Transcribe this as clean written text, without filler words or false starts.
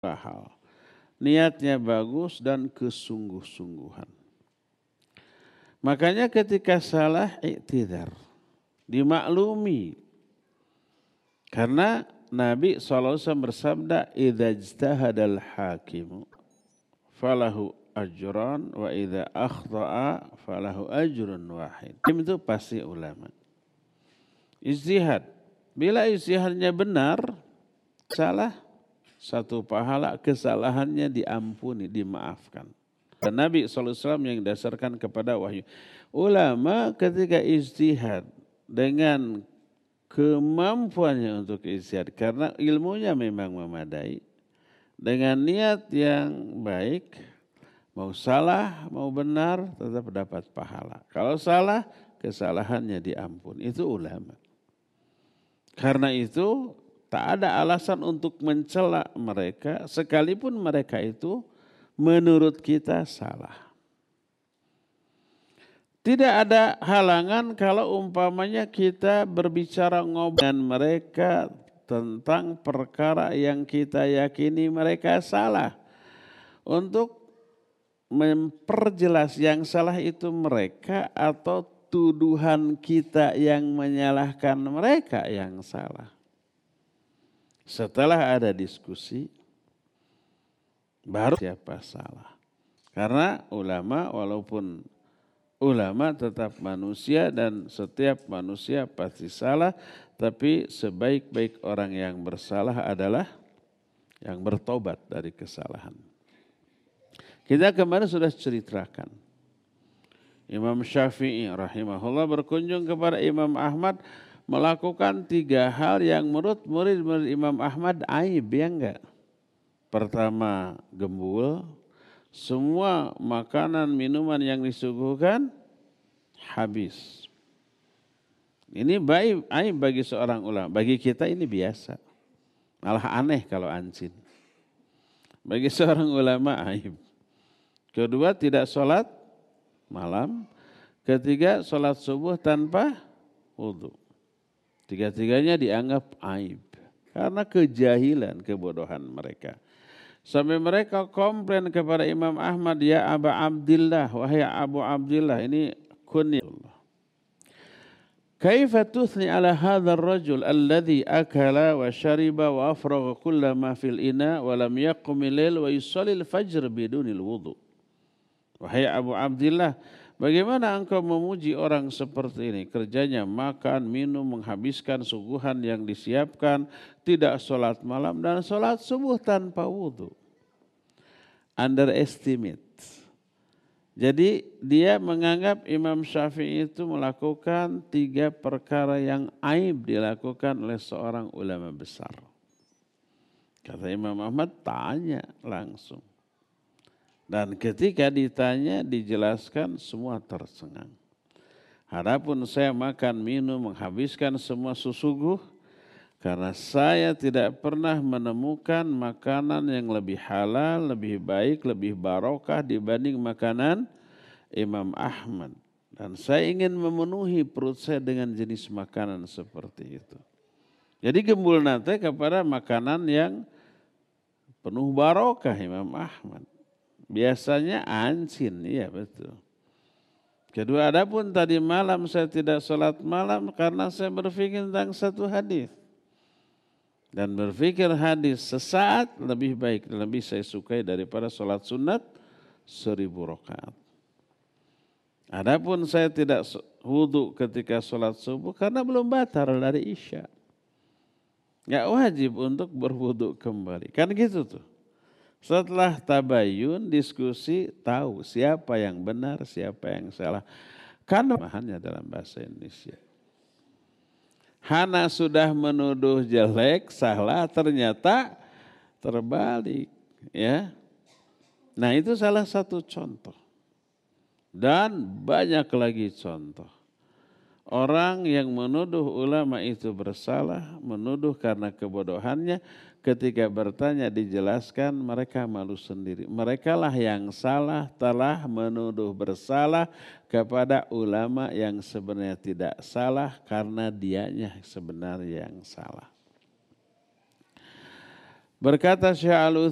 hal. Niatnya bagus dan kesungguh-sungguhan. Makanya ketika salah i'tidhar, dimaklumi. Karena Nabi SAW bersabda, "Idza ijtahadal hakimu falahu ajran wa idza akhta'a falahu ajrun wahid." Itu pasti ulama. Ijtihad. Bila ijtihadnya benar, salah, satu pahala, kesalahannya diampuni, dimaafkan. Dan Nabi SAW yang dasarkan kepada wahyu. Ulama ketika ijtihad dengan kemampuannya untuk ijtihad, karena ilmunya memang memadai, dengan niat yang baik, mau salah, mau benar, tetap dapat pahala. Kalau salah, kesalahannya diampuni. Itu ulama. Karena itu tak ada alasan untuk mencela mereka, sekalipun mereka itu menurut kita salah. Tidak ada halangan kalau umpamanya kita berbicara ngobrol dengan mereka tentang perkara yang kita yakini mereka salah. Untuk memperjelas yang salah itu mereka atau tuduhan kita yang menyalahkan mereka yang salah. Setelah ada diskusi, baru siapa salah. Karena ulama walaupun ulama tetap manusia dan setiap manusia pasti salah, tapi sebaik-baik orang yang bersalah adalah yang bertobat dari kesalahan. Kita kemarin sudah ceritakan. Imam Syafi'i rahimahullah berkunjung kepada Imam Ahmad melakukan 3 hal yang menurut murid-murid Imam Ahmad aib, ya enggak? Pertama, gembul. Semua makanan, minuman yang disuguhkan habis. Ini aib bagi seorang ulama. Bagi kita ini biasa. Malah aneh kalau ancin. Bagi seorang ulama aib. Kedua, tidak sholat malam. Ketiga, sholat subuh tanpa wudu. Tiga-tiganya dianggap aib. Karena kejahilan, kebodohan mereka. Sampai mereka komplain kepada Imam Ahmad, "Ya Aba Abdillah, wahai Abu Abdillah," ini kunyah. "Kaifa tuthni ala hadzal rajul alladhi akala wa syariba wa afragha kulla ma fil ina wa lam yaqumil lail wa yusallil fajr bidunil wudu." Wahai Abu Abdillah, bagaimana engkau memuji orang seperti ini? Kerjanya makan, minum, menghabiskan suguhan yang disiapkan, tidak sholat malam dan sholat subuh tanpa wudhu. Underestimate. Jadi dia menganggap Imam Syafi'i itu melakukan 3 perkara yang aib dilakukan oleh seorang ulama besar. Kata Imam Ahmad, tanya langsung. Dan ketika ditanya, dijelaskan, semua tercengang. Adapun saya makan, minum, menghabiskan semua sesuguh, karena saya tidak pernah menemukan makanan yang lebih halal, lebih baik, lebih barokah dibanding makanan Imam Ahmad. Dan saya ingin memenuhi perut saya dengan jenis makanan seperti itu. Jadi gembul nate kepada makanan yang penuh barokah Imam Ahmad. Biasanya ancin, iya betul. Kedua, adapun tadi malam saya tidak sholat malam karena saya berpikir tentang satu hadis. Dan berpikir hadis sesaat lebih baik, lebih saya sukai daripada sholat sunat 1000 rakaat. Adapun saya tidak wudu ketika sholat subuh karena belum batal dari Isya. Nggak wajib untuk berwudu kembali. Kan gitu tuh. Setelah tabayun, diskusi, tahu siapa yang benar, siapa yang salah. Karena bahannya dalam bahasa Indonesia. Hana sudah menuduh jelek, salah, ternyata terbalik. Ya. Nah itu salah satu contoh. Dan banyak lagi contoh. Orang yang menuduh ulama itu bersalah, menuduh karena kebodohannya, ketika bertanya dijelaskan mereka malu sendiri. Mereka lah yang salah telah menuduh bersalah kepada ulama yang sebenarnya tidak salah karena dianya sebenarnya yang salah. Berkata Syekh